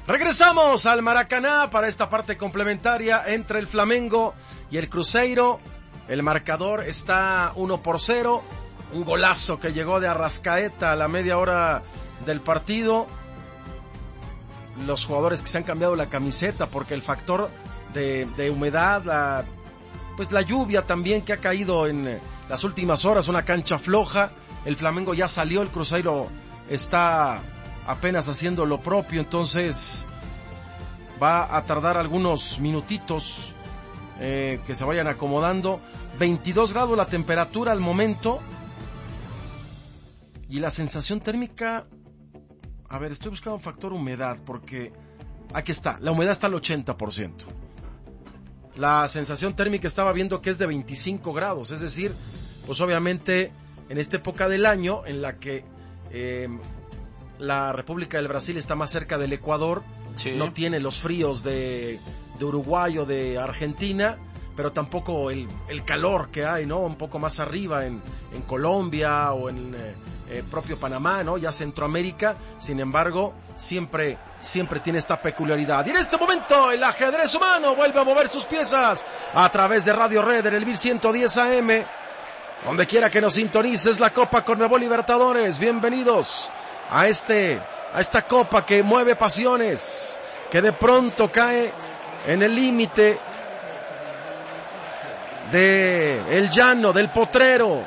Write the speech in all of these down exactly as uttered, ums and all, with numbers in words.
Regresamos al Maracaná para esta parte complementaria entre el Flamengo y el Cruzeiro. El marcador está uno por cero. Un golazo que llegó de Arrascaeta a la media hora del partido. Los jugadores que se han cambiado la camiseta porque el factor de, de humedad, la, pues la lluvia también que ha caído en las últimas horas, una cancha floja. El Flamengo ya salió, el Cruzeiro está apenas haciendo lo propio, entonces va a tardar algunos minutitos eh, que se vayan acomodando. veintidós grados la temperatura al momento y la sensación térmica, a ver, estoy buscando un factor humedad porque aquí está, la humedad está al ochenta por ciento. La sensación térmica estaba viendo que es de veinticinco grados, es decir, pues obviamente en esta época del año en la que eh, la República del Brasil está más cerca del Ecuador, sí. No tiene los fríos de, de Uruguay o de Argentina, pero tampoco el, el calor que hay, ¿no? Un poco más arriba en, en Colombia o en eh, eh, propio Panamá, ¿no? Ya Centroamérica, sin embargo, siempre, siempre tiene esta peculiaridad. Y en este momento el ajedrez humano vuelve a mover sus piezas a través de Radio Red en el mil ciento diez A M. Donde quiera que nos sintonices, la Copa Conmebol Libertadores. Bienvenidos a este, a esta copa que mueve pasiones, que de pronto cae en el límite de el llano, del potrero,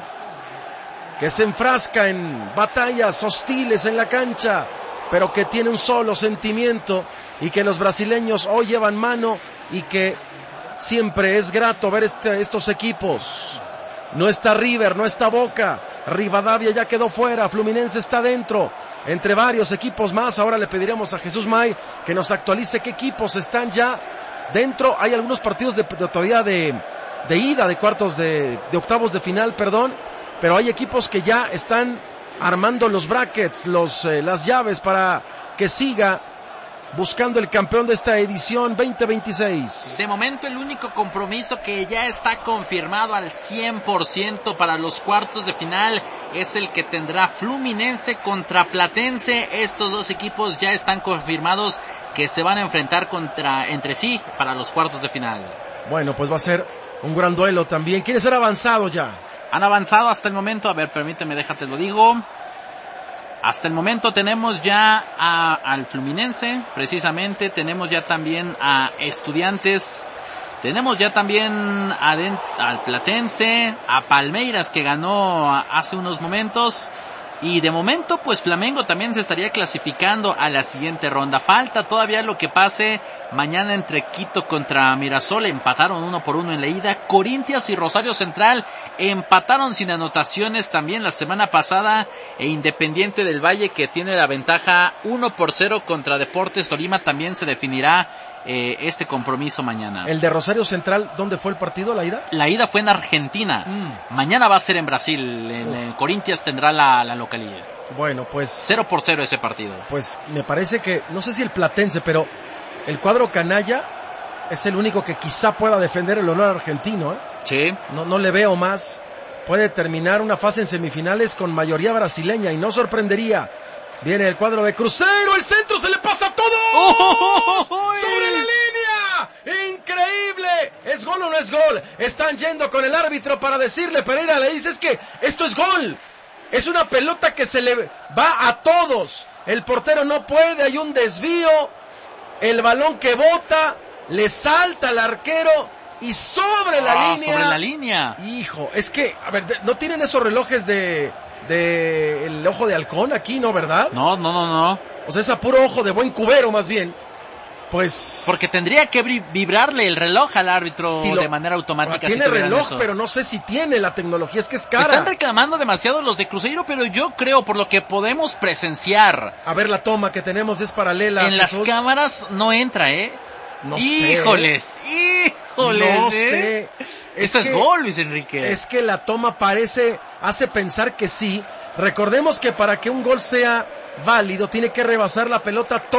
que se enfrasca en batallas hostiles en la cancha, pero que tiene un solo sentimiento y que los brasileños hoy llevan mano y que siempre es grato ver este, estos equipos. No está River, no está Boca, Rivadavia ya quedó fuera, Fluminense está dentro, entre varios equipos más. Ahora le pediremos a Jesús May que nos actualice qué equipos están ya dentro. Hay algunos partidos de, de todavía de, de ida, de cuartos de, de octavos de final, perdón, pero hay equipos que ya están armando los brackets, los, eh, las llaves para que siga buscando el campeón de esta edición veinte veintiséis. De momento el único compromiso que ya está confirmado al cien por ciento para los cuartos de final es el que tendrá Fluminense contra Platense. Estos dos equipos ya están confirmados que se van a enfrentar contra entre sí para los cuartos de final. Bueno, pues va a ser un gran duelo también. ¿Quiénes han avanzado ya? Han avanzado hasta el momento, a ver, permíteme, déjate lo digo. Hasta el momento tenemos ya a, al Fluminense, precisamente, tenemos ya también a Estudiantes, tenemos ya también a Den, al Platense, a Palmeiras que ganó hace unos momentos, y de momento pues Flamengo también se estaría clasificando a la siguiente ronda. Falta todavía lo que pase mañana entre Quito contra Mirasol, empataron uno por uno en la ida. Corinthians y Rosario Central empataron sin anotaciones también la semana pasada, e Independiente del Valle, que tiene la ventaja uno por cero contra Deportes Tolima, también se definirá eh, este compromiso mañana. El de Rosario Central, ¿dónde fue el partido, la ida? La ida fue en Argentina, mm. mañana va a ser en Brasil, en, en Corinthians tendrá la, la localidad. Bueno, pues cero por cero ese partido. Pues me parece que, no sé si el Platense, pero el cuadro canalla es el único que quizá pueda defender el honor argentino, ¿eh? Sí. No, no le veo más. Puede terminar una fase en semifinales con mayoría brasileña y no sorprendería. Viene el cuadro de Cruzeiro, el centro, se le pasa todo. ¡Oh, oh, oh, oh! ¡Sobre la línea! ¡Increíble! ¿Es gol o no es gol? Están yendo con el árbitro para decirle, Pereira le dice, es que esto es gol. Es una pelota que se le va a todos. El portero no puede, hay un desvío. El balón que bota, le salta al arquero y sobre la ah, línea. Sobre la línea. Hijo, es que, a ver, ¿no tienen esos relojes de, de el ojo de halcón aquí, no, verdad? No, no, no, no. O sea, es a puro ojo de buen cubero, más bien. Pues... Porque tendría que vibrarle el reloj al árbitro si lo, de manera automática. Tiene si reloj, eso. Pero no sé si tiene la tecnología, es que es cara. Están reclamando demasiado los de Cruzeiro, pero yo creo, por lo que podemos presenciar... A ver, la toma que tenemos es paralela. En Jesús. Las cámaras no entra, ¿eh? No híjoles, sé. híjoles, no ¿eh? sé. Es Esto que, es gol, Luis Enrique. Es que la toma parece, hace pensar que sí. Recordemos que para que un gol sea válido, tiene que rebasar la pelota